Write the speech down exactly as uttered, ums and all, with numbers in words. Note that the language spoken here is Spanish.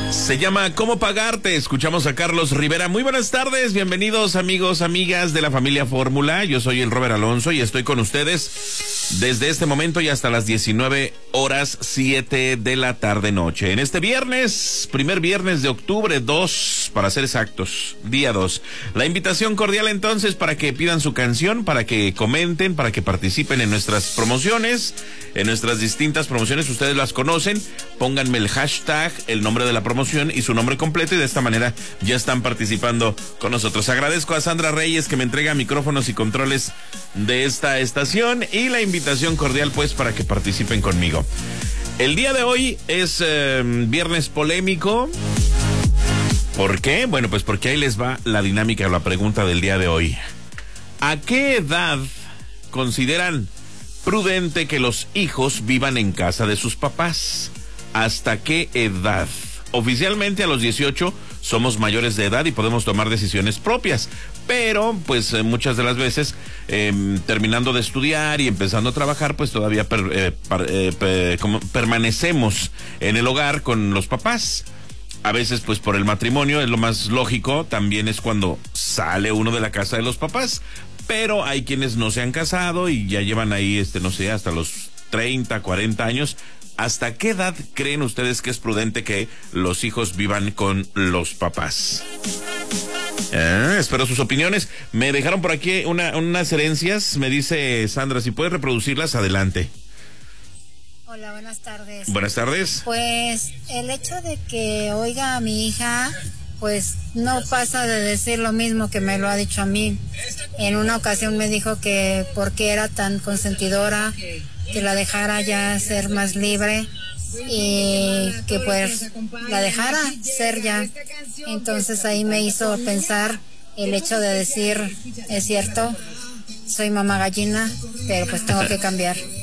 Se llama ¿Cómo pagarte? Escuchamos a Carlos Rivera. Muy buenas tardes, bienvenidos amigos, amigas de la familia Fórmula. Yo soy el Robert Alonso y estoy con ustedes desde este momento y hasta las diecinueve horas siete de la tarde noche. En este viernes, primer viernes de octubre, dos, para ser exactos, día dos. La invitación cordial entonces para que pidan su canción, para que comenten, para que participen en nuestras promociones, en nuestras distintas promociones. Ustedes las conocen, pónganme el hashtag, el nombre de la promoción y su nombre completo y de esta manera ya están participando con nosotros. Agradezco a Sandra Reyes que me entrega micrófonos y controles de esta estación y la invitación cordial pues para que participen conmigo. El día de hoy es eh, viernes polémico. ¿Por qué? Bueno, pues porque ahí les va la dinámica o la pregunta del día de hoy. ¿A qué edad consideran prudente que los hijos vivan en casa de sus papás? ¿Hasta qué edad? Oficialmente a los dieciocho somos mayores de edad y podemos tomar decisiones propias, pero pues eh, muchas de las veces eh, terminando de estudiar y empezando a trabajar pues todavía per, eh, par, eh, per, como permanecemos en el hogar con los papás. A veces pues por el matrimonio es lo más lógico, también es cuando sale uno de la casa de los papás, pero hay quienes no se han casado y ya llevan ahí este no sé hasta los treinta, cuarenta años. ¿Hasta qué edad creen ustedes que es prudente que los hijos vivan con los papás? Eh, espero sus opiniones. Me dejaron por aquí una, unas herencias. Me dice Sandra, si puedes reproducirlas, adelante. Hola, buenas tardes. Buenas tardes. Pues el hecho de que oiga a mi hija, pues no pasa de decir lo mismo que me lo ha dicho a mí. En una ocasión me dijo que por qué era tan consentidora, que la dejara ya ser más libre y que pues la dejara ser ya. Entonces ahí me hizo pensar el hecho de decir, es cierto, soy mamá gallina, pero pues tengo que cambiar.